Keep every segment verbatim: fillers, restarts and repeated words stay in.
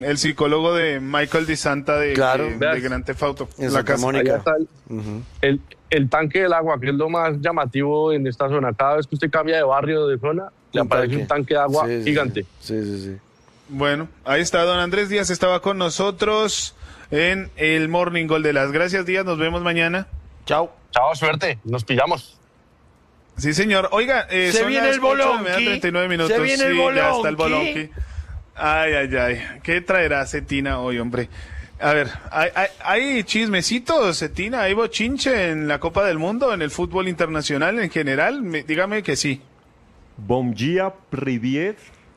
El psicólogo de Michael Di Santa de, claro. de, de Grand Theft Auto. En la Santa casa. Mónica. Está el, Uh-huh. el, el tanque del agua, que es lo más llamativo en esta zona. Cada vez que usted cambia de barrio o de zona, le Un aparece tanque. un tanque de agua Sí, sí, gigante. Sí, sí, sí. Bueno, ahí está don Andrés Díaz, estaba con nosotros en el Morning Gol de las Gracias, Díaz, nos vemos mañana. Chao. Chao, suerte. Nos pillamos. Sí, señor. Oiga, eh, Se son viene las el ocho de la bolonqui. mañana, treinta y nueve minutos. Se viene el Sí, ya está el bolonqui. bolonqui. Ay, ay, ay. ¿Qué traerá Cetina hoy, hombre? A ver, ¿hay, hay, hay chismecitos, Cetina? ¿Hay bochinche en la Copa del Mundo, en el fútbol internacional en general? Me- dígame que sí. Bom dia, privet,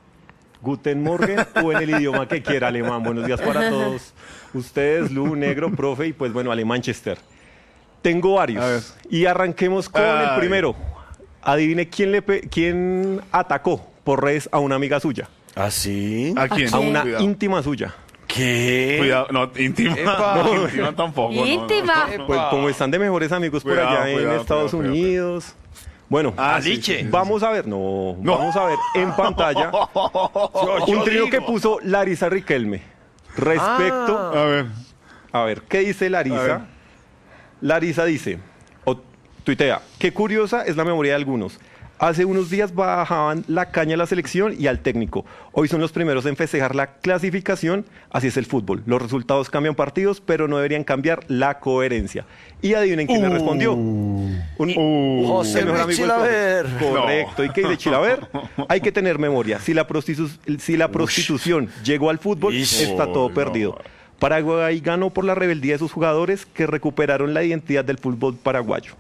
guten morgen o en el idioma que quiera, alemán. Buenos días para todos ustedes, Lu, Negro, profe, y pues bueno, Ale Manchester. Tengo A ver. varios. Y arranquemos con Ay. el primero. Adivine quién, le pe- quién atacó por redes a una amiga suya, ¿Ah, sí? ¿A quién? a una Cuidado. íntima suya. ¿Qué? Cuidado, no, íntima. Epa. No, íntima tampoco. no, no, no. Íntima. Pues como están de mejores amigos por Cuidado, allá en cuidado, Estados cuidado, cuidado, Unidos. Bueno, Ah, sí, Aliche. sí, sí. vamos a ver, no, No. vamos a ver en pantalla Yo- yo un trío digo. que puso Larisa Riquelme respecto, Ah. A ver. a ver, ¿qué dice A ver. Larisa? Larisa dice, o tuitea, qué curiosa es la memoria de algunos. Hace unos días bajaban la caña a la selección y al técnico. Hoy son los primeros en festejar la clasificación. Así es el fútbol. Los resultados cambian partidos, pero no deberían cambiar la coherencia. Y adivinen quién le respondió. Un, Uh. José el mejor Luis amigo del Chilaver. profe. Correcto. ¿Y qué dice Chilaver? Hay que tener memoria. Si la, prostitu- si la prostitución llegó al fútbol, Ish. está todo Oh, no. perdido. Paraguay ganó por la rebeldía de sus jugadores que recuperaron la identidad del fútbol paraguayo.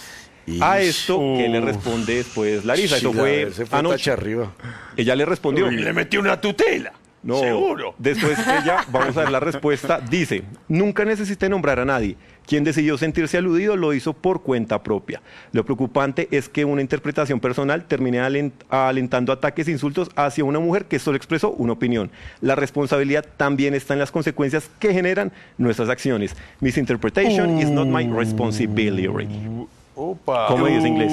A esto, ¿qué le responde después Larisa? Eso fue Chilaver, se fue anoche. tacha arriba. Ella le respondió. Y le metió una tutela. No, Seguro. después ella, vamos a ver la respuesta, dice, nunca necesité nombrar a nadie. Quien decidió sentirse aludido lo hizo por cuenta propia. Lo preocupante es que una interpretación personal termine alent- alentando ataques e insultos hacia una mujer que solo expresó una opinión. La responsabilidad también está en las consecuencias que generan nuestras acciones. Misinterpretation is not my responsibility. Opa. ¿Cómo dice inglés?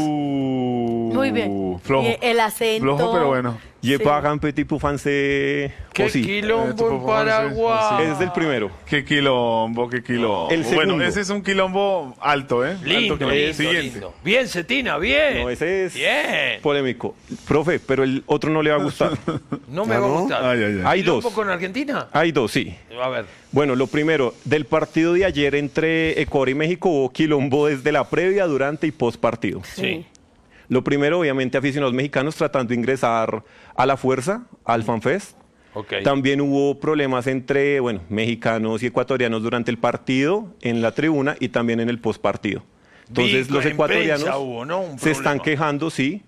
Muy bien. Flojo. Y el acento. Flojo, pero bueno. Je Sí. pagan petit pour français. ¿Qué o sí. Eh, quilombo tu en papá, Paraguay? Ese es el primero. Qué quilombo, qué quilombo. El segundo. Bueno, ese es un quilombo alto, ¿eh? Lindo, Alto quilombo. lindo, Siguiente. lindo. Bien, Cetina, bien. No, ese es Bien. polémico. Profe, pero el otro no le va a gustar. No me ¿Ah, va a no? gustar. Ay, ay, ay. Hay ¿Quilombo dos. con Argentina? Hay dos, sí. A ver. Bueno, lo primero, del partido de ayer entre Ecuador y México hubo quilombo desde la previa, durante y post partido. Sí. Lo primero, obviamente, aficionados mexicanos tratando de ingresar a la fuerza, al FanFest. Ok. También hubo problemas entre, bueno, mexicanos y ecuatorianos durante el partido, en la tribuna y también en el post partido. Entonces, Vi los en ecuatorianos prensa hubo, ¿no? Un se están problema. quejando, sí,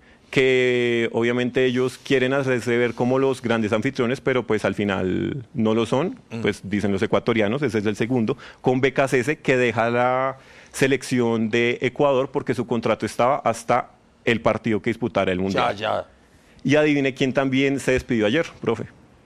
que obviamente ellos quieren hacerse ver como los grandes anfitriones, pero pues al final no lo son, Mm. pues dicen los ecuatorianos, ese es el segundo, con B K C S que deja la selección de Ecuador porque su contrato estaba hasta el partido que disputara el Ya, Mundial. ya. Y adivine quién también se despidió ayer, profe.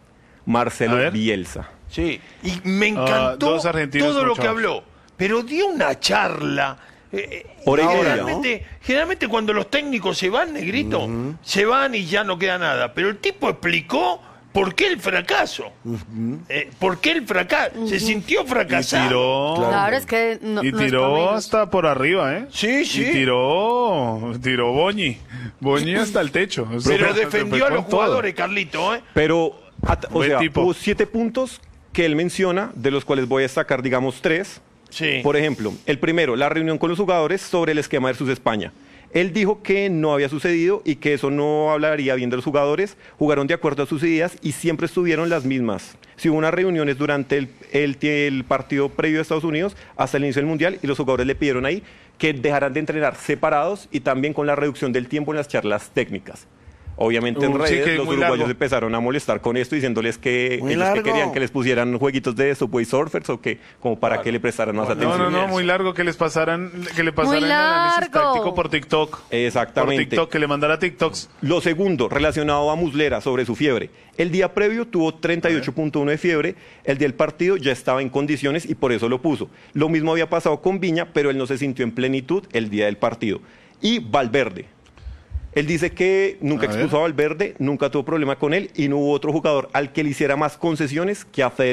A Marcelo ver. Bielsa. Sí. Y me Ah, encantó dos argentinos todo lo mochados. que habló. Pero dio una charla. eh, Hora y media, generalmente, generalmente cuando los técnicos se van, Negrito, se van y ya no queda nada. Pero el tipo explicó por qué el fracaso. Eh, ¿Por qué el fracaso? Se sintió Y fracasado. tiró. Claro, es que no, y no es tiró pa' menos. hasta por arriba, ¿eh? Sí, sí. Y tiró, tiró Boñi. Boñi hasta el techo. O sea, Pero se defendió fue a los con todo. jugadores, Carlito, ¿eh? Pero, at- o Buen sea, tipo. hubo siete puntos que él menciona, de los cuales voy a destacar, digamos, tres. Sí. Por ejemplo, el primero, la reunión con los jugadores sobre el esquema versus España. Él dijo que no había sucedido y que eso no hablaría bien de los jugadores. Jugaron de acuerdo a sus ideas y siempre estuvieron las mismas. Si hubo unas reuniones durante el, el, el partido previo de Estados Unidos hasta el inicio del Mundial y los jugadores le pidieron ahí que dejaran de entrenar separados y también con la reducción del tiempo en las charlas técnicas. Obviamente en Uh, sí, redes que los muy uruguayos largo. empezaron a molestar con esto diciéndoles que Muy ellos que largo. querían que les pusieran jueguitos de Subway Surfers o que como para que le prestaran más No, atención. no, no, muy largo que les pasaran, que le pasaran Muy el análisis largo. táctico por TikTok. Por Exactamente. TikTok, que le mandara TikToks. Lo segundo, relacionado a Muslera sobre su fiebre. El día previo tuvo treinta y ocho punto uno de fiebre, el día del partido ya estaba en condiciones y por eso lo puso. Lo mismo había pasado con Viña, pero él no se sintió en plenitud el día del partido. Y Valverde. Él dice que nunca A expulsó a Valverde, nunca tuvo problema con él y no hubo otro jugador al que le hiciera más concesiones que a Federico